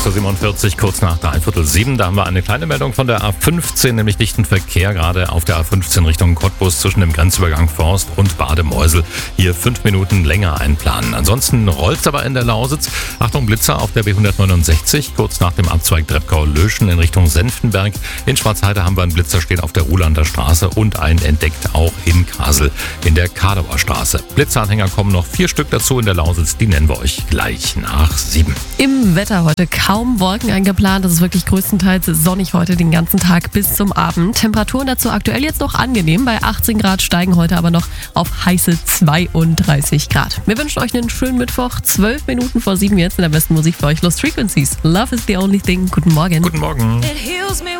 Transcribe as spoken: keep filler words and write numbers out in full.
sechs Uhr siebenundvierzig, kurz nach dreiviertel sieben. Da haben wir eine kleine Meldung von der A fünfzehn, nämlich dichten Verkehr gerade auf der A fünfzehn Richtung Cottbus zwischen dem Grenzübergang Forst und Bademeusel. Hier fünf Minuten länger einplanen. Ansonsten rollt's aber in der Lausitz. Achtung, Blitzer auf der B hundertneunundsechzig, kurz nach dem Abzweig Treppkau-Löschen in Richtung Senftenberg. In Schwarzheide haben wir einen Blitzer stehen auf der Ruhlander Straße und einen entdeckt auch in Kasel in der Kadauer Straße. Blitzeranhänger kommen noch vier Stück dazu in der Lausitz. Die nennen wir euch gleich nach sieben. Im Wetter heute kaum Wolken eingeplant. Es ist wirklich größtenteils sonnig heute den ganzen Tag bis zum Abend. Temperaturen dazu aktuell jetzt noch angenehm. Bei achtzehn Grad steigen heute aber noch auf heiße zweiunddreißig Grad. Wir wünschen euch einen schönen Mittwoch. zwölf Minuten vor sieben jetzt in der besten Musik für euch. Lost Frequencies. Love is the only thing. Guten Morgen. Guten Morgen. It heals me